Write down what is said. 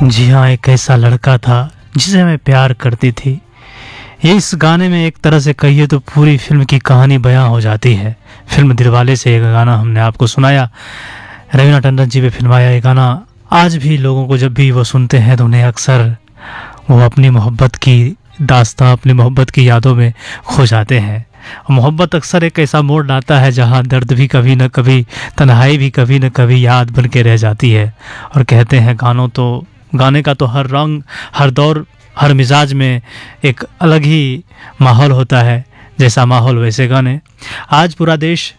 जी हाँ, एक ऐसा लड़का था जिसे मैं प्यार करती थी। ये इस गाने में एक तरह से कहिए तो पूरी फिल्म की कहानी बयां हो जाती है। फिल्म दिलवाले से ये गाना हमने आपको सुनाया। रवीना टंडन जी पे फिल्माया ये गाना आज भी लोगों को जब भी वो सुनते हैं तो उन्हें अक्सर वो अपनी मोहब्बत की दास्तां, अपनी मोहब्बत की यादों में खो जाते हैं। मोहब्बत अक्सर एक ऐसा मोड़ लाता है जहाँ दर्द भी कभी न कभी, तन्हाई भी कभी न कभी याद बन के रह जाती है। और कहते हैं गाने का तो हर रंग, हर दौर, हर मिजाज में एक अलग ही माहौल होता है। जैसा माहौल वैसे गाने। आज पूरा देश